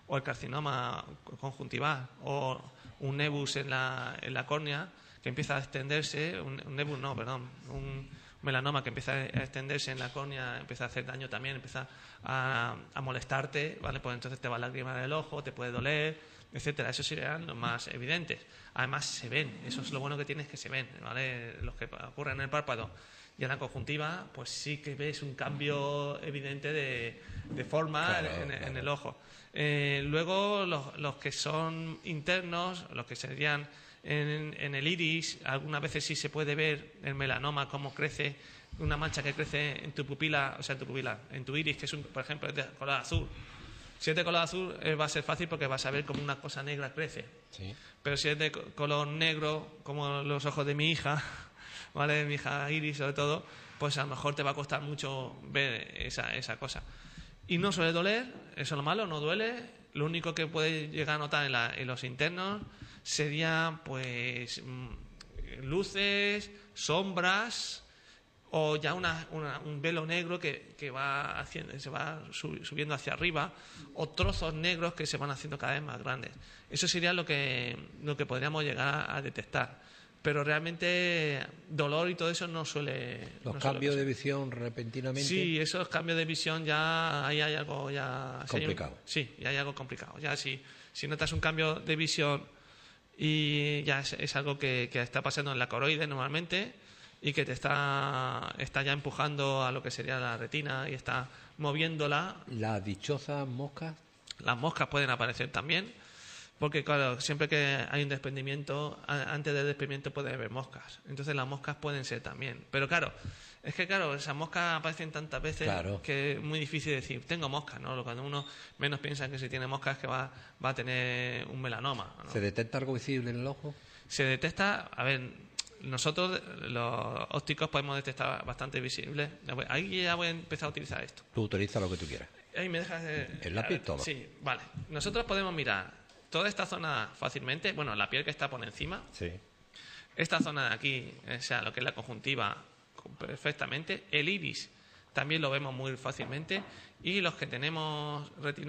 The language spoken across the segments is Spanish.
o el carcinoma conjuntival, o un nebus en la córnea que empieza a extenderse, un melanoma que empieza a extenderse en la córnea, empieza a hacer daño también, empieza a molestarte, ¿vale? Pues entonces te va a lagrimar el ojo, te puede doler, etcétera. Esos serían los más evidentes. Además se ven, eso es lo bueno que tienes, que se ven, ¿vale? Los que ocurren en el párpado y en la conjuntiva, pues sí que ves un cambio evidente de forma, claro, en el ojo. Luego los que son internos, los que serían en el iris, algunas veces sí se puede ver el melanoma, cómo crece, una mancha que crece en tu pupila, en tu iris, que es por ejemplo es de color azul. Si es de color azul va a ser fácil porque vas a ver como una cosa negra crece. Sí. Pero si es de color negro, como los ojos de mi hija, ¿vale? Mi hija Iris sobre todo, pues a lo mejor te va a costar mucho ver esa cosa. Y no suele doler, eso es lo malo, no duele. Lo único que puede llegar a notar en los internos sería pues luces, sombras, o ya un velo negro que va haciendo, se va subiendo hacia arriba, o trozos negros que se van haciendo cada vez más grandes. Eso sería lo que podríamos llegar a detectar. Pero realmente dolor y todo eso no suele... ¿Los cambios de visión repentinamente? Sí, esos cambios de visión ya ahí hay algo ya... complicado. Sí, ya hay algo complicado. Ya si notas un cambio de visión y ya es algo que está pasando en la coroide normalmente y que te está ya empujando a lo que sería la retina y está moviéndola. ¿Las dichosas moscas? Las moscas pueden aparecer también. Porque, claro, siempre que hay un desprendimiento, antes del desprendimiento puede haber moscas. Entonces las moscas pueden ser también. Pero claro, esas moscas aparecen tantas veces, claro, que es muy difícil decir, tengo moscas, ¿no? Cuando uno menos piensa que si tiene moscas es que va a tener un melanoma, ¿no? ¿Se detecta algo visible en el ojo? Se detecta, a ver, nosotros los ópticos podemos detectar bastante visible. Ahí ya voy a empezar a utilizar esto. Tú utiliza lo que tú quieras. Ahí me dejas... ¿El lápiz todo? Sí, vale. Nosotros podemos mirar toda esta zona fácilmente, bueno, la piel que está por encima, sí, esta zona de aquí, o sea, lo que es la conjuntiva, perfectamente, el iris también lo vemos muy fácilmente, y los que tenemos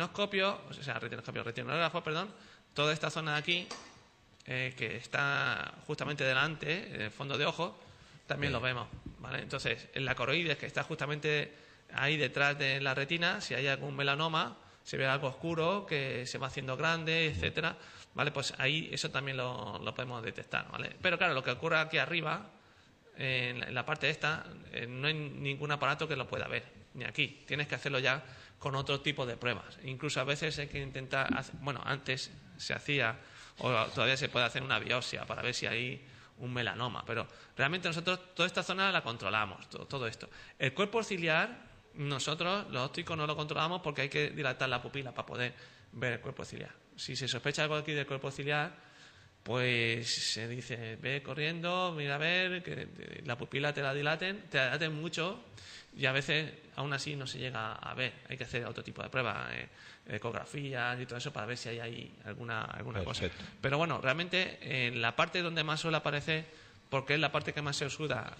retinógrafos, toda esta zona de aquí, que está justamente delante, en el fondo de ojo, también lo vemos, ¿vale? Entonces, en la coroides, que está justamente ahí detrás de la retina, si hay algún melanoma, se ve algo oscuro que se va haciendo grande, etcétera, ¿vale? Pues ahí eso también lo podemos detectar, ¿vale? Pero claro, lo que ocurre aquí arriba, en la parte esta, no hay ningún aparato que lo pueda ver, ni aquí. Tienes que hacerlo ya con otro tipo de pruebas. Incluso a veces hay que intentar, antes se hacía, o todavía se puede hacer una biopsia para ver si hay un melanoma, pero realmente nosotros toda esta zona la controlamos, todo esto. El cuerpo ciliar, nosotros, los ópticos, no lo controlamos porque hay que dilatar la pupila para poder ver el cuerpo ciliar. Si se sospecha algo aquí del cuerpo ciliar, pues se dice, ve corriendo, mira a ver, que la pupila te la dilaten mucho, y a veces aún así no se llega a ver. Hay que hacer otro tipo de pruebas, ecografías y todo eso para ver si hay alguna cosa. Pero bueno, realmente en la parte donde más suele aparecer, porque es la parte que más se oxida,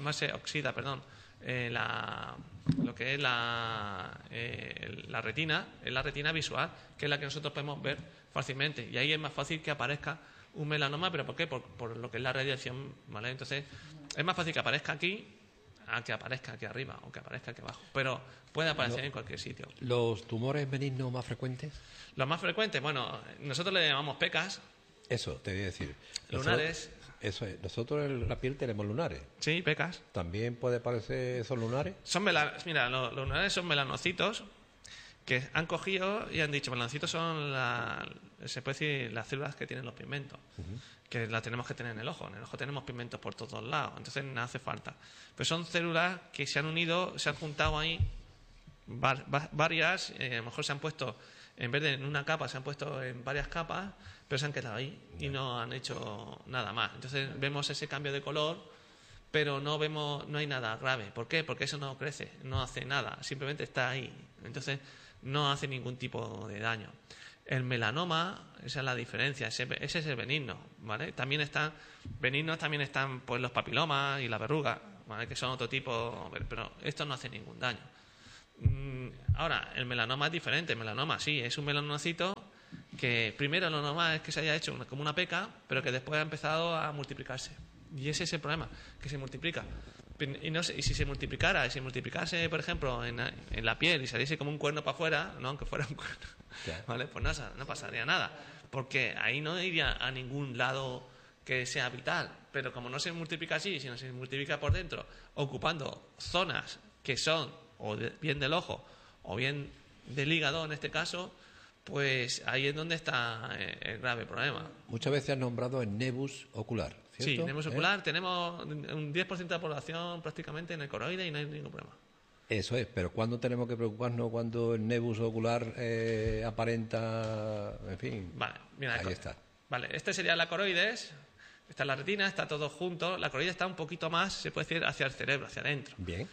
lo que es la retina, es la retina visual, que es la que nosotros podemos ver fácilmente, y ahí es más fácil que aparezca un melanoma. ¿Pero por qué? Por lo que es la radiación, ¿vale? Entonces es más fácil que aparezca aquí a que aparezca aquí arriba o que aparezca aquí abajo, pero puede aparecer en cualquier sitio. ¿Los tumores benignos más frecuentes? Los más frecuentes, bueno, nosotros le llamamos pecas. Eso, te voy a decir. Lunares. Eso es. Nosotros en la piel tenemos lunares. Sí, pecas. ¿También puede aparecer esos lunares? Mira, los lunares son melanocitos que han cogido y han dicho, melanocitos son se puede decir las células que tienen los pigmentos, que las tenemos que tener en el ojo. En el ojo tenemos pigmentos por todos lados, entonces no hace falta. Pero son células que se han unido, se han juntado ahí varias, a lo mejor se han puesto, en vez de en una capa, se han puesto en varias capas, pero se han quedado ahí y no han hecho nada más. Entonces vemos ese cambio de color, pero no hay nada grave. ¿Por qué? Porque eso no crece, no hace nada, simplemente está ahí. Entonces no hace ningún tipo de daño. El melanoma, esa es la diferencia, ese es el benigno, ¿vale? También están pues los papilomas y la verruga, ¿vale? Que son otro tipo, pero esto no hace ningún daño. Ahora, el melanoma es diferente. El melanoma, sí, es un melanocito que primero lo normal es que se haya hecho como una peca, pero que después ha empezado a multiplicarse. Y ese es el problema, que se multiplica. Y, no sé, y si se multiplicase, por ejemplo, en la piel y saliese como un cuerno para afuera, no, aunque fuera un cuerno, ¿vale? Pues no pasaría nada, porque ahí no iría a ningún lado que sea vital. Pero como no se multiplica así, sino se multiplica por dentro, ocupando zonas que son bien del ojo o bien del hígado en este caso, pues ahí es donde está el grave problema. Muchas veces has nombrado el nebus ocular, ¿cierto? Sí, nebus ocular, tenemos un 10% de la población prácticamente en el coroide y no hay ningún problema. Eso es, pero ¿cuándo tenemos que preocuparnos cuando el nebus ocular aparenta, en fin? Vale, mira, ahí está. Vale, este sería la coroides, está la retina, está todo junto. La coroides está un poquito más, se puede decir, hacia el cerebro, hacia adentro. Bien.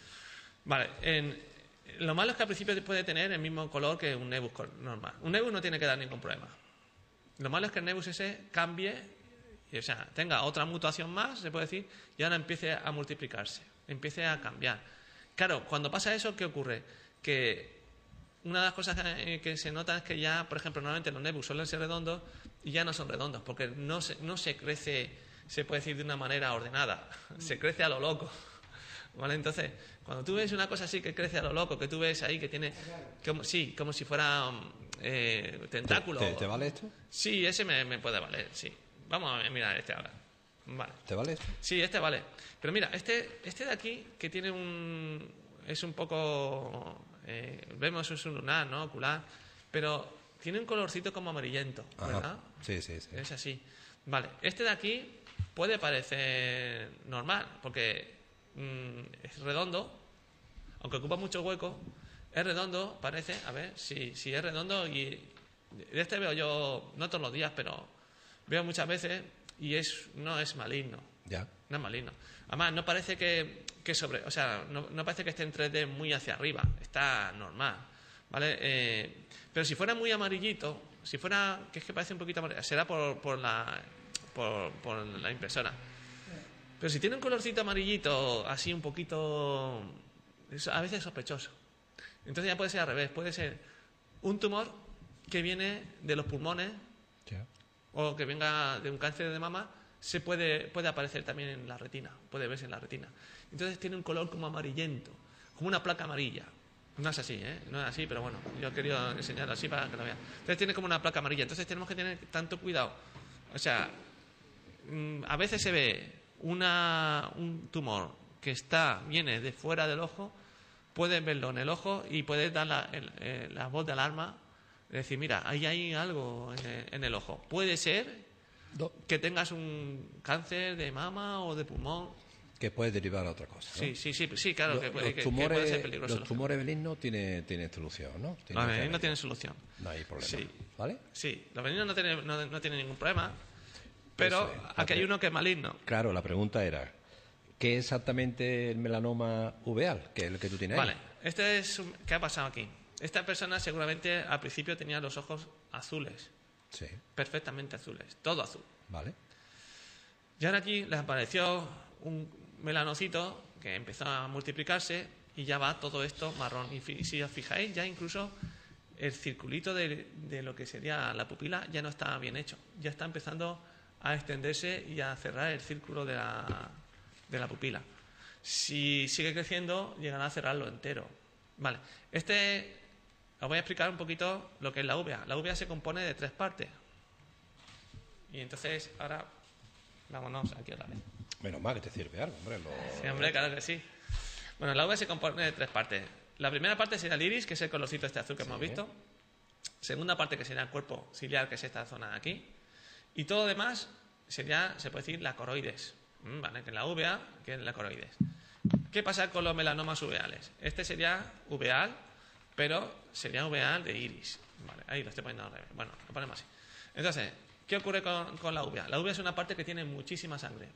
Vale, lo malo es que al principio puede tener el mismo color que un nebus normal. Un nebus no tiene que dar ningún problema. Lo malo es que el nebus ese cambie, o sea, tenga otra mutación más, se puede decir, y ahora empiece a multiplicarse, empiece a cambiar. Claro, cuando pasa eso, ¿qué ocurre? Que una de las cosas que se nota es que ya, por ejemplo, normalmente los nebus suelen ser redondos y ya no son redondos, porque no se crece, se puede decir, de una manera ordenada, se crece a lo loco. ¿Vale? Entonces, cuando tú ves una cosa así que crece a lo loco, que tú ves ahí que tiene, como si fuera tentáculo. ¿Te vale esto? Sí, ese me puede valer, sí. Vamos a mirar este ahora. Vale. ¿Te vale esto? Sí, este vale. Pero mira, este de aquí, que tiene es un poco, vemos es un lunar, ¿no? Ocular, pero tiene un colorcito como amarillento, ¿verdad? Ajá. Sí, sí, sí. Es así. Vale, este de aquí puede parecer normal, porque es redondo, aunque ocupa mucho hueco, es redondo, parece, a ver, si es redondo, y de este veo yo, no todos los días, pero veo muchas veces, y no es maligno. Ya. No es maligno. Además, no parece o sea, no parece que esté en 3D muy hacia arriba, está normal, ¿vale? Pero si fuera muy amarillito, si fuera, que es que parece un poquito amarillo, será por la impresora. Pero si tiene un colorcito amarillito, así un poquito, a veces sospechoso. Entonces ya puede ser al revés, puede ser un tumor que viene de los pulmones, Ya. o que venga de un cáncer de mama, puede aparecer también en la retina, puede verse en la retina. Entonces tiene un color como amarillento, como una placa amarilla. No es así, no es así, pero bueno, yo he querido enseñarlo así para que lo vean. Entonces tiene como una placa amarilla, entonces tenemos que tener tanto cuidado. O sea, a veces se ve un tumor que viene de fuera del ojo, puedes verlo en el ojo y puedes dar la voz de alarma, de decir, mira, ahí hay algo en el ojo. Puede ser que tengas un cáncer de mama o de pulmón. Que puede derivar a otra cosa, ¿no? Sí, claro, que puede ser peligroso. Los tumores benignos tienen solución, ¿no? Los benignos tienen solución. No hay problema, Sí. ¿vale? Sí, los benignos no tienen ningún problema, pero aquí hay uno que es maligno. Claro, la pregunta era, ¿qué es exactamente el melanoma uveal? Que es el que tú tienes ahí. Vale, ¿qué ha pasado aquí? Esta persona seguramente al principio tenía los ojos azules. Sí. Perfectamente azules, todo azul. Vale. Y ahora aquí les apareció un melanocito que empezó a multiplicarse y ya va todo esto marrón. Y si os fijáis, ya incluso el circulito de lo que sería la pupila ya no está bien hecho. Ya está empezando a extenderse y a cerrar el círculo de la pupila. Si sigue creciendo, llegará a cerrarlo entero. Vale, os voy a explicar un poquito lo que es la uvea. La uvea se compone de 3 partes. Y entonces, ahora, vámonos aquí otra vez. Menos mal que te sirve algo, hombre. Sí, hombre, claro que sí. Bueno, la uvea se compone de 3 partes. La primera parte sería el iris, que es el colorcito este azul que hemos visto. Segunda parte, que sería el cuerpo ciliar, que es esta zona de aquí. Y todo lo demás sería, se puede decir, la coroides. Vale, que es la uvea, que es la coroides. ¿Qué pasa con los melanomas uveales? Este sería uveal, pero sería uveal de iris. Vale, ahí lo estoy poniendo al revés. Bueno, lo ponemos así. Entonces, ¿qué ocurre con la uvea? La uvea es una parte que tiene muchísima sangre.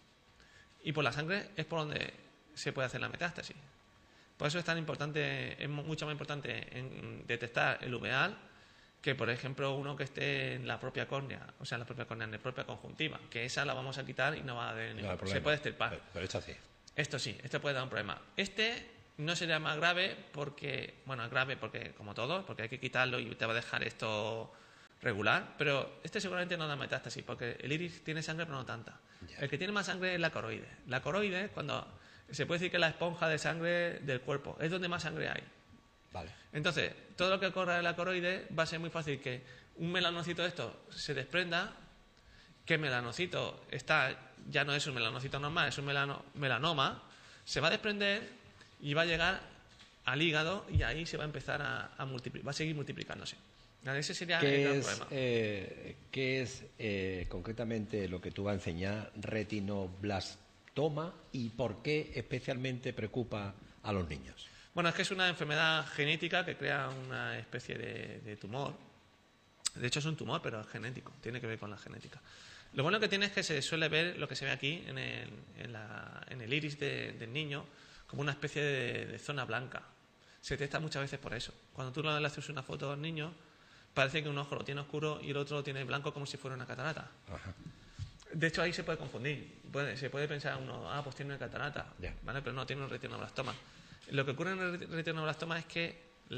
Y por la sangre es por donde se puede hacer la metástasis. Por eso es tan importante, es mucho más importante en detectar el uveal que, por ejemplo, uno que esté en la propia córnea, o sea, en la propia córnea, en la propia conjuntiva, que esa la vamos a quitar y no va a haber ningún problema. Se puede extirpar. Pero esto sí. Esto sí, esto puede dar un problema. no sería más grave porque, bueno, es grave porque, como todo, porque hay que quitarlo y te va a dejar esto regular, pero este seguramente no da metástasis, porque el iris tiene sangre pero no tanta. El que tiene más sangre es la coroide. La coroide, cuando se puede decir que es la esponja de sangre del cuerpo, es donde más sangre hay. Vale. Entonces, todo lo que ocurra en la coroide va a ser muy fácil que un melanocito de esto se desprenda, que el melanocito ya no es un melanocito normal, es un melanoma, se va a desprender y va a llegar al hígado y ahí se va a empezar a multiplicar, va a seguir multiplicándose. Ese sería el gran problema. ¿Qué es concretamente lo que tú vas a enseñar, retinoblastoma, y por qué especialmente preocupa a los niños? Bueno, es que es una enfermedad genética que crea una especie de tumor. De hecho es un tumor, pero es genético, tiene que ver con la genética. Lo bueno que tiene es que se suele ver lo que se ve aquí en el iris del niño como una especie de zona blanca. Se detecta muchas veces por eso. Cuando tú le haces una foto al niño, parece que un ojo lo tiene oscuro y el otro lo tiene blanco como si fuera una catarata. Ajá. De hecho, ahí se puede confundir. Se puede pensar uno, pues tiene una catarata, Yeah. ¿vale? Pero no, tiene un retinoblastoma. Lo que ocurre en el retinoblastoma es que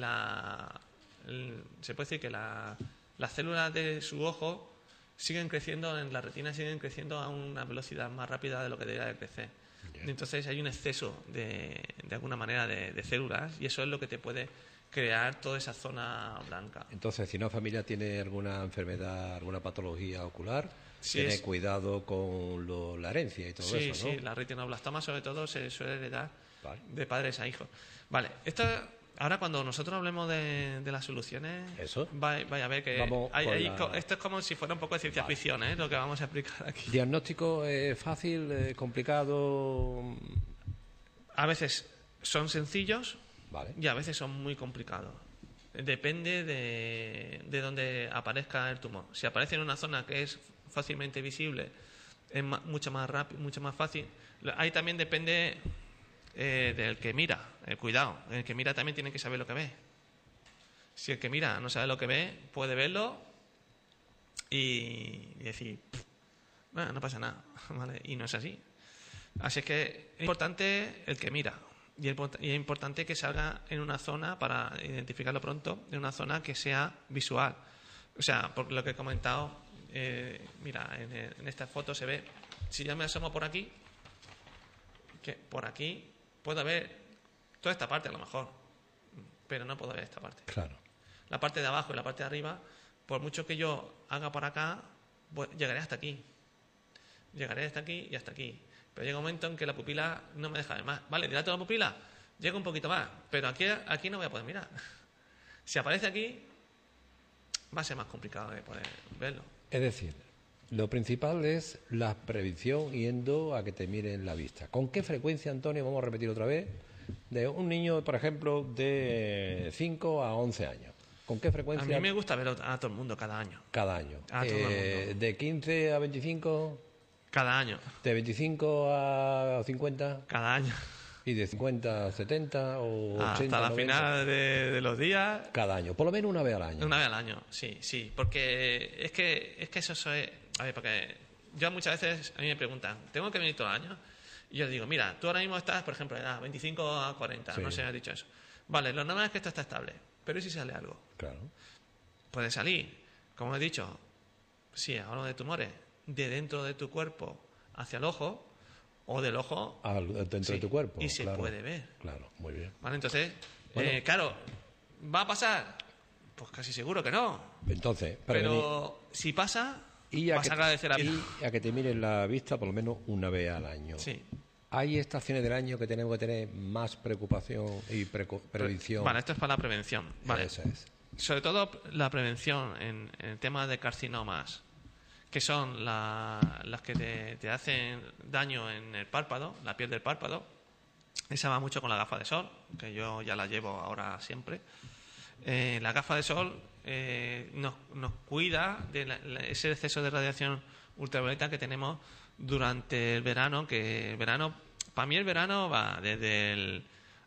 se puede decir que las células de su ojo siguen creciendo en la retina, siguen creciendo a una velocidad más rápida de lo que debería de crecer. Yeah. Entonces hay un exceso de alguna manera de células y eso es lo que te puede crear toda esa zona blanca. Entonces, si una familia tiene alguna enfermedad, alguna patología ocular, Sí, tener cuidado con la herencia y todo sí, eso, ¿no? Sí, la retinoblastoma sobre todo se suele heredar Vale. de padres a hijos. Vale, ahora cuando nosotros hablemos de las soluciones, Eso. vaya a ver que esto es como si fuera un poco de ciencia ficción, lo que vamos a explicar aquí. ¿Diagnóstico fácil, complicado? A veces son sencillos, Vale. y a veces son muy complicados. Depende de dónde aparezca el tumor. Si aparece en una zona que es fácilmente visible, es mucho más rápido, mucho más fácil. Ahí también depende del que mira. Cuidado, el que mira también tiene que saber lo que ve. Si el que mira no sabe lo que ve, puede verlo y decir, bueno, no pasa nada, ¿vale? Y no es así. Así es que es importante el que mira. Y es importante que salga en una zona, para identificarlo pronto, en una zona que sea visual. O sea, por lo que he comentado, mira, en esta foto se ve, si yo me asomo por aquí, que por aquí puedo ver toda esta parte a lo mejor, pero no puedo ver esta parte. Claro. La parte de abajo y la parte de arriba, por mucho que yo haga por acá, llegaré hasta aquí. Llegaré hasta aquí y hasta aquí. Pero llega un momento en que la pupila no me deja ver más. Vale, dilato la pupila, llego un poquito más, pero aquí no voy a poder mirar. Si aparece aquí, va a ser más complicado de poder verlo. Es decir, lo principal es la prevención yendo a que te miren la vista. ¿Con qué frecuencia, Antonio, vamos a repetir otra vez, de un niño, por ejemplo, de 5 a 11 años? ¿Con qué frecuencia? A mí me gusta ver a todo el mundo cada año. Cada año. A todo el mundo. ¿De 15 a 25? Cada año. ¿De 25 a 50? Cada año. ¿Y de 50 a 70 o 80? Hasta la 90? final de los días. Cada año, por lo menos una vez al año. Una vez al año, sí. Porque es que eso es... A ver, porque yo muchas veces a mí me preguntan, ¿tengo que venir todo el año? Y yo digo, mira, tú ahora mismo estás, por ejemplo, de edad 25 a 40, Sí. no sé si has dicho eso. Vale, lo normal es que esto está estable, pero ¿y si sale algo? Claro. Puede salir, como he dicho, sí, hablo de tumores, de dentro de tu cuerpo hacia el ojo o del ojo Dentro de tu cuerpo. y se claro. puede ver. Claro, muy bien. Vale, entonces, Bueno. claro, ¿va a pasar? Pues casi seguro que no. Entonces, Pero si pasa, y a vas a agradecer a vida. y a que te miren la vista por lo menos una vez al año. Sí. ¿Hay estaciones del año que tenemos que tener más preocupación y prevención? Vale, esto es para la prevención. Vale. Eso es. Sobre todo la prevención en el tema de carcinomas, que son las que te hacen daño en el párpado, la piel del párpado. Esa va mucho con la gafa de sol, que yo ya la llevo ahora siempre. La gafa de sol nos cuida de ese exceso de radiación ultravioleta que tenemos durante el verano, que el verano, para mí el verano va desde el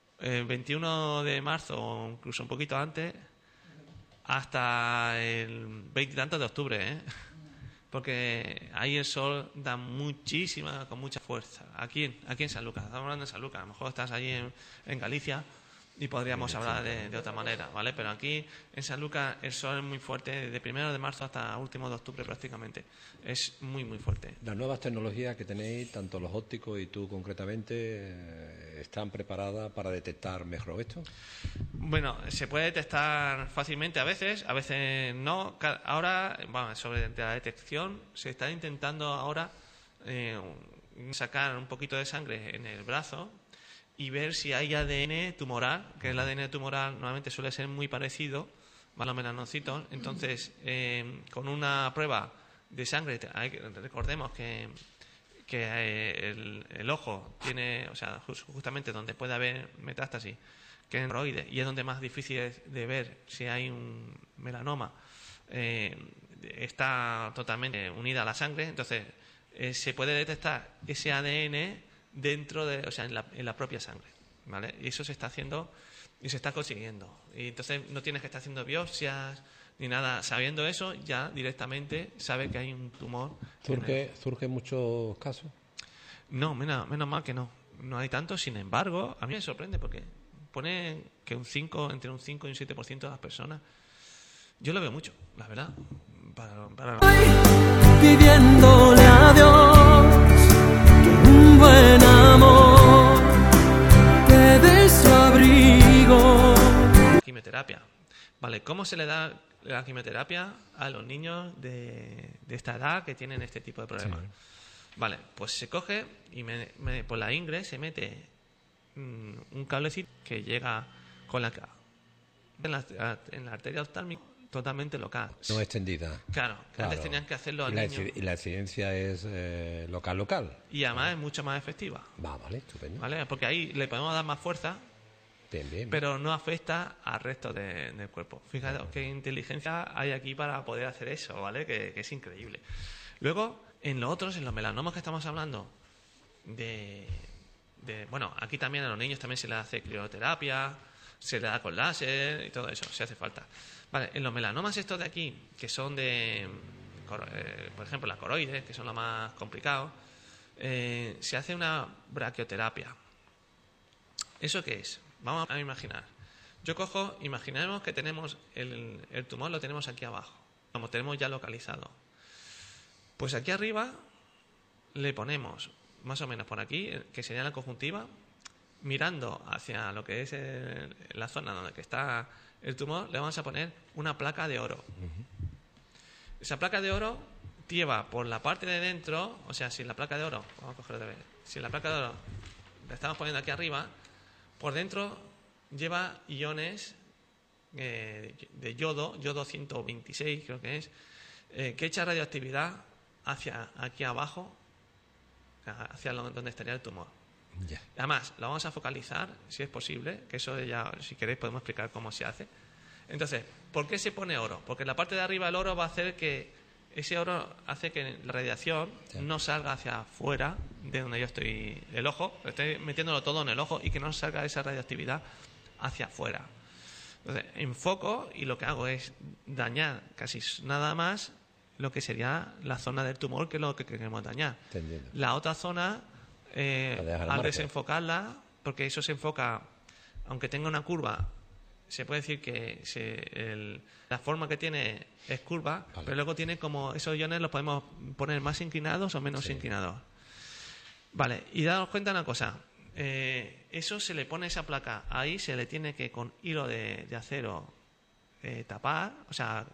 21 de marzo o incluso un poquito antes hasta el 20 y tantos de octubre, porque ahí el sol da con mucha fuerza. Aquí en Sanlúcar, estamos hablando de Sanlúcar, a lo mejor estás allí en Galicia y podríamos hablar de otra manera, ¿vale? Pero aquí en Sanlúcar el sol es muy fuerte, desde 1 de marzo hasta último de octubre prácticamente. Es muy, muy fuerte. Las nuevas tecnologías que tenéis, tanto los ópticos y tú concretamente, ¿están preparadas para detectar mejor esto? Bueno, se puede detectar fácilmente a veces no. Ahora, bueno, sobre la detección, se está intentando ahora sacar un poquito de sangre en el brazo y ver si hay ADN tumoral, que el ADN tumoral normalmente suele ser muy parecido a los melanocitos. Entonces, con una prueba de sangre, recordemos que el ojo tiene, o sea, justamente donde puede haber metástasis, que es en hemorroides, y es donde más difícil es de ver si hay un melanoma, está totalmente unida a la sangre. Entonces, se puede detectar ese ADN dentro de, o sea, en la propia sangre, ¿vale? Y eso se está haciendo y se está consiguiendo. Y entonces no tienes que estar haciendo biopsias ni nada. Sabiendo eso, ya directamente sabe que hay un tumor. ¿Surge muchos casos? No, menos mal que no. No hay tanto. Sin embargo, a mí me sorprende porque pone que entre un 5 y un 7% de las personas. Yo lo veo mucho, la verdad. Pidiéndole a Dios que un buen amor te dé su abrigo. Quimioterapia. Vale, ¿cómo se le da la quimioterapia a los niños de esta edad que tienen este tipo de problemas? Sí. Vale, pues se coge y por la ingle se mete un cablecito que llega con en la arteria oftálmica totalmente local. No extendida. Claro. Antes tenían que hacerlo al niño. Y la incidencia es local. Y además es mucho más efectiva. Vale, estupendo. ¿Vale? Porque ahí le podemos dar más fuerza, bien. Pero no afecta al resto del cuerpo. Fíjate qué inteligencia hay aquí para poder hacer eso, ¿vale? Que es increíble. Luego, en los melanomas que estamos hablando, bueno, aquí también a los niños también se les hace crioterapia, se le da con láser y todo eso, si hace falta. Vale, en los melanomas estos de aquí, que son por ejemplo, la coroides, que son los más complicados, se hace una braquioterapia. ¿Eso qué es? Vamos a imaginar. Imaginemos que tenemos el tumor, lo tenemos aquí abajo, como tenemos ya localizado. Pues aquí arriba le ponemos, más o menos por aquí, que sería la conjuntiva, mirando hacia lo que es la zona donde está el tumor, le vamos a poner una placa de oro. Esa placa de oro lleva por la parte de dentro, o sea, si la placa de oro, vamos a coger otra vez, si la placa de oro la estamos poniendo aquí arriba, por dentro lleva iones de yodo 126 creo que es, que echa radioactividad hacia aquí abajo, hacia donde estaría el tumor. Yeah. Además, lo vamos a focalizar, si es posible, que eso ya, si queréis, podemos explicar cómo se hace. Entonces, ¿por qué se pone oro? Porque en la parte de arriba el oro va a hacer que ese oro hace que la radiación no salga hacia afuera de donde yo estoy, el ojo, estoy metiéndolo todo en el ojo y que no salga esa radioactividad hacia afuera. Entonces, enfoco y lo que hago es dañar casi nada más lo que sería la zona del tumor, que es lo que queremos dañar. Entendiendo. La otra zona, al desenfocarla, porque eso se enfoca, aunque tenga una curva, se puede decir que la forma que tiene es curva, vale, pero luego tiene como esos iones los podemos poner más inclinados o menos inclinados. Vale, y daos cuenta de una cosa, eso se le pone esa placa, ahí se le tiene que con hilo de acero tapar, o sea,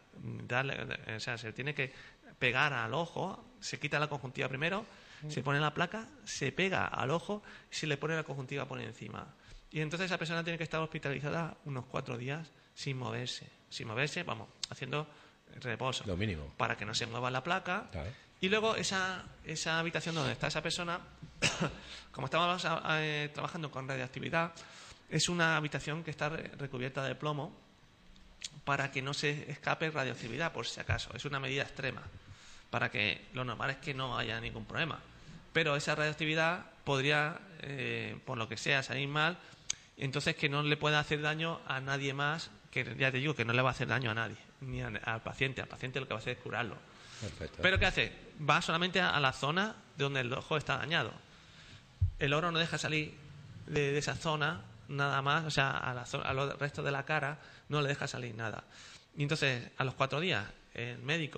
se le tiene que pegar al ojo, se quita la conjuntiva primero, se pone la placa, se pega al ojo y se le pone la conjuntiva por encima. Y entonces esa persona tiene que estar hospitalizada unos 4 días sin moverse, vamos, haciendo reposo. Lo mínimo. Para que no se mueva la placa. Claro. Y luego esa habitación donde está esa persona, como estamos trabajando con radioactividad, es una habitación que está recubierta de plomo para que no se escape radioactividad, por si acaso. Es una medida extrema, para que lo normal es que no haya ningún problema. Pero esa radioactividad podría, por lo que sea, salir mal, entonces que no le pueda hacer daño a nadie más, que ya te digo que no le va a hacer daño a nadie. ni al paciente. Al paciente lo que va a hacer es curarlo. Perfecto. Pero ¿qué hace? Va solamente a la zona de donde el ojo está dañado. El oro no deja salir de esa zona nada más, o sea, a los restos de la cara no le deja salir nada. Y entonces, a los 4 días, el médico